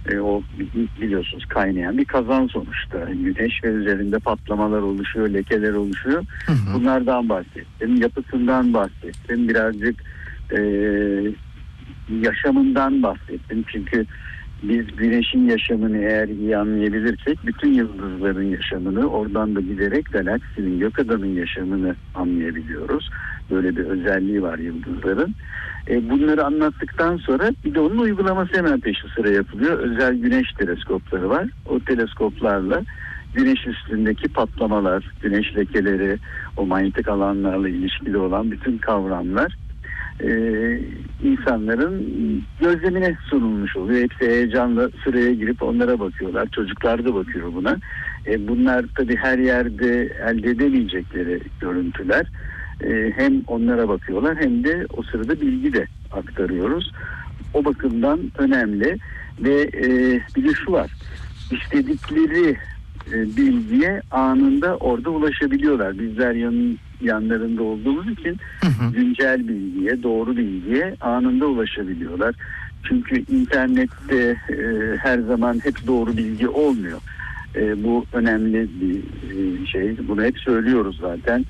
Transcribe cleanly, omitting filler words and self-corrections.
O biliyorsunuz kaynayan bir kazan sonuçta. Güneş ve üzerinde patlamalar oluşuyor, lekeler oluşuyor. Hı hı. Bunlardan bahsettim. Yapısından bahsettim. Birazcık yaşamından bahsettim. Çünkü biz güneşin yaşamını eğer iyi anlayabilirsek bütün yıldızların yaşamını, oradan da giderek galaksinin, gökadanın yaşamını anlayabiliyoruz. Böyle bir özelliği var yıldızların. Bunları anlattıktan sonra bir de onun uygulaması hemen peşi sıra yapılıyor. Özel güneş teleskopları var. O teleskoplarla güneş üstündeki patlamalar, güneş lekeleri, o manyetik alanlarla ilişkili olan bütün kavramlar insanların gözlemine sunulmuş oluyor. Hepsi heyecanla sıraya girip onlara bakıyorlar. Çocuklar da bakıyor buna. Bunlar tabii her yerde elde edemeyecekleri görüntüler. Hem onlara bakıyorlar hem de o sırada bilgi de aktarıyoruz. O bakımdan önemli ve bir de şu var. İstedikleri bilgiye anında orada ulaşabiliyorlar. Bizler yanlarında olduğumuz için güncel bilgiye, doğru bilgiye anında ulaşabiliyorlar. Çünkü internette her zaman hep doğru bilgi olmuyor. Bu önemli bir şey. Bunu hep söylüyoruz zaten.